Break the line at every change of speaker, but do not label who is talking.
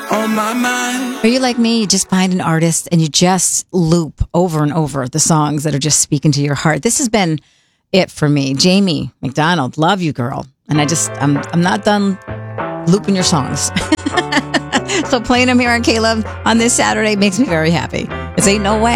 on my mind.
Are you like me? You just find an artist and you just loop over and over the songs that are just speaking to your heart. This has been it for me. Jamie McDonald, love you, girl. And I'm not done looping your songs. So playing them here on K-Love on this Saturday makes me very happy. It's Ain't No Way.